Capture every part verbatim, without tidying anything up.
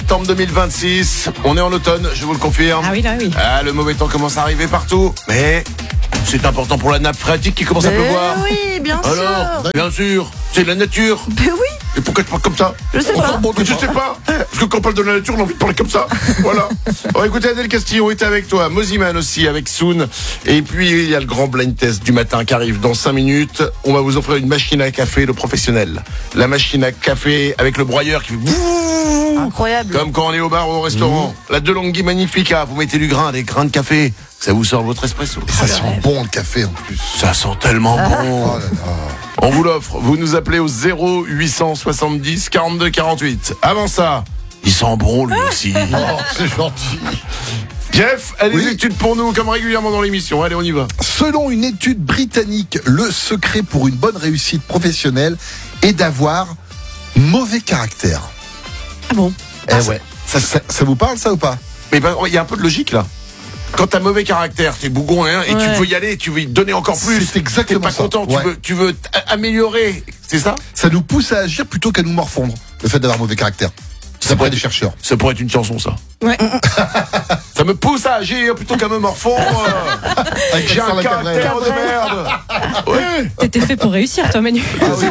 septembre deux mille vingt-six. On est en automne, je vous le confirme. Ah oui, là, oui. Ah, le mauvais temps commence à arriver partout. Mais c'est important pour la nappe phréatique qui commence à Mais pleuvoir. oui, bien Alors, sûr. bien sûr, c'est la nature. Mais oui, Et pourquoi tu parles comme ça? je sais pas. Bon, je sais pas. Parce que quand on parle de la nature, on a envie de parler comme ça. Voilà. Bon, écoutez, Adèle Castillo est avec toi. Moziman aussi, avec Soon. Et puis, il y a le grand blind test du matin qui arrive dans cinq minutes. On va vous offrir une machine à café de professionnel. La machine à café avec le broyeur qui fait... Incroyable. Comme quand on est au bar ou au restaurant. Mmh. La DeLonghi Magnifica. Vous mettez du grain, des grains de café. Ça vous sort votre espresso. Ça sent bon le café en plus. Ça sent tellement Ah. bon. Oh là là. On vous l'offre. Vous nous appelez au zéro huit cent soixante-dix quarante-deux quarante-huit. Avant ça, il sent bon lui aussi. Oh, c'est gentil. Jeff a des Oui. études pour nous, comme régulièrement dans l'émission. Allez, on y va. Selon une étude britannique, le secret pour une bonne réussite professionnelle est d'avoir mauvais caractère. Ah bon? Eh ouais. Ça, ça, ça vous parle ça ou pas? Mais ben, il y a un peu de logique là. Quand t'as mauvais caractère, t'es bougon hein, et Ouais. tu veux y aller, tu veux y donner encore plus. C'est exactement T'es pas ça. content, Ouais. tu veux, tu veux t- améliorer. C'est ça? Ça nous pousse à agir plutôt qu'à nous morfondre, le fait d'avoir mauvais caractère. Ça D'après pourrait des être- chercheurs. Ça pourrait être une chanson, ça. Ouais. Ça me pousse à agir plutôt qu'à me morfondre. Avec J'ai Vincent un Lacabrel. caractère de merde. Ouais. T'étais fait pour réussir, toi, Manu. Ah oui,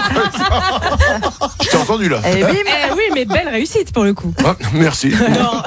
euh, Je t'ai entendu là. Eh oui, Eh oui, mais belle réussite pour le coup. Ah, merci. Non.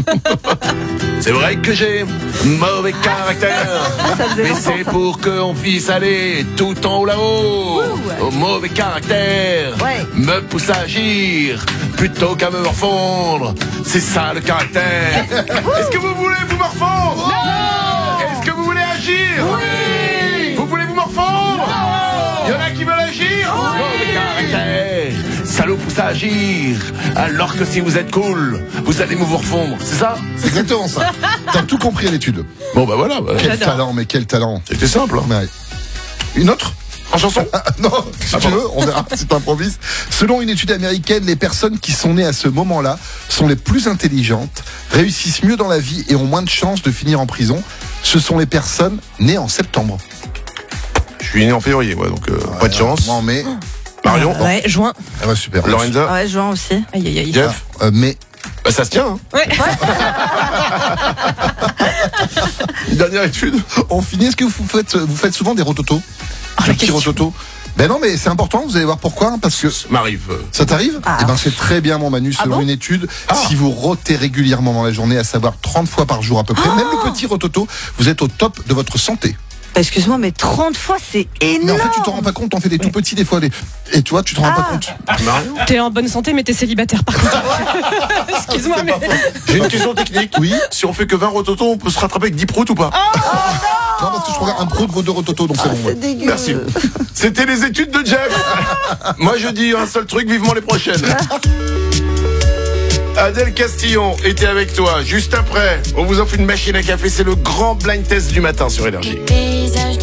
C'est vrai que j'ai mauvais caractère, ça faisait mais longtemps, c'est ça. pour qu'on puisse aller tout en haut là-haut. Ouh. Au mauvais caractère Ouais. me pousse à agir plutôt qu'à me morfondre. C'est ça le caractère. Est-ce que vous voulez vous morfondre? Non. Est-ce que vous voulez agir? Oui. Vous voulez vous morfondre? Non. Il y en a qui veulent agir? Oui. Mauvais caractère, ça nous pousse à agir. Alors que si vous êtes cool, vous allez vous morfondre. C'est ça? c'est exactement ça. T'as tout compris à l'étude. Bon bah voilà, bah, Quel J'adore. talent, mais quel talent. c'était simple. Hein. Ouais. Une autre? En chanson? Ah, non, si Ah, tu pardon. veux, on verra si t'improvise. Selon une étude américaine, les personnes qui sont nées à ce moment-là sont les plus intelligentes, réussissent mieux dans la vie et ont moins de chances de finir en prison. Ce sont les personnes nées en septembre. Je suis né en février, ouais, donc euh, pas de chance. Moi, mais. Marion? Ouais, juin. Ah bah super. Lorenza? Ouais, Jean aussi. Aïe, aïe, aïe. Jeff? Euh, mais. Bah ça se tient, hein. Ouais. Une dernière étude? On finit. Est-ce que vous faites, vous faites souvent des rototos? Oh, la Des petits question. rototos? Ben non, mais c'est important, vous allez voir pourquoi, hein, parce que M'arrive. euh, ça t'arrive Ah. Eh ben c'est très bien mon Manu, selon bon une étude, Ah. si vous rotez régulièrement dans la journée, à savoir trente fois par jour à peu près, même le petit rototo, vous êtes au top de votre santé. Excuse-moi, mais trente fois, c'est Mais en énorme. fait, tu t'en rends pas compte, t'en fais des tout petits des fois, des... et tu vois, tu t'en rends Ah. pas compte. Marion? T'es en bonne santé, mais t'es célibataire par contre. Excuse-moi, mais. J'ai une question technique. Oui. Si on fait que vingt rototos, on peut se rattraper avec dix proutes ou pas? Non, parce que je regarde un pro de vos deux rototos, donc c'est bon. ouais. C'est dégueu. Merci. C'était les études de Jeff. Moi je dis un seul truc, vivement les prochaines. Adèle Castillon était avec toi. Juste après, on vous offre une machine à café. C'est le grand blind test du matin sur Énergie.